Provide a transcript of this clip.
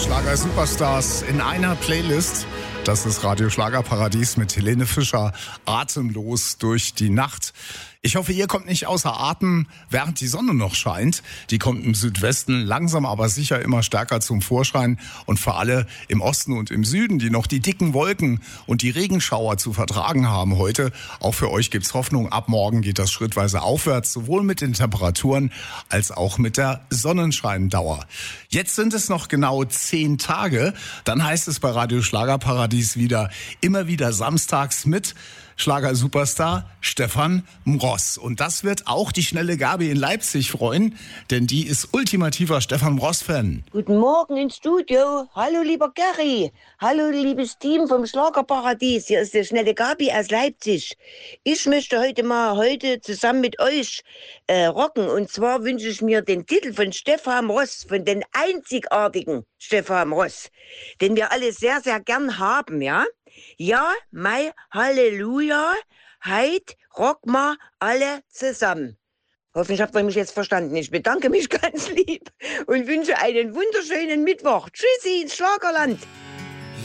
Schlager-Superstars in einer Playlist. Das ist Radio Schlagerparadies mit Helene Fischer. Atemlos durch die Nacht. Ich hoffe, ihr kommt nicht außer Atem, während die Sonne noch scheint. Die kommt im Südwesten langsam, aber sicher immer stärker zum Vorschein. Und für alle im Osten und im Süden, die noch die dicken Wolken und die Regenschauer zu vertragen haben heute, auch für euch gibt's Hoffnung. Ab morgen geht das schrittweise aufwärts, sowohl mit den Temperaturen als auch mit der Sonnenscheindauer. Jetzt sind es noch genau 10 Tage. Dann heißt es bei Radio Schlagerparadies immer wieder samstags mit Schlager-Superstar Stefan Mross. Und das wird auch die schnelle Gabi in Leipzig freuen, denn die ist ultimativer Stefan Mross-Fan. Guten Morgen ins Studio. Hallo lieber Gary. Hallo liebes Team vom Schlagerparadies. Hier ist die schnelle Gabi aus Leipzig. Ich möchte heute zusammen mit euch rocken. Und zwar wünsche ich mir den Titel von Stefan Mross, von den einzigartigen Stefan Mross, den wir alle sehr, sehr gern haben, ja? Ja, mei Halleluja, heit rock mal alle zusammen. Hoffentlich habt ihr mich jetzt verstanden. Ich bedanke mich ganz lieb und wünsche einen wunderschönen Mittwoch. Tschüssi ins Schlagerland.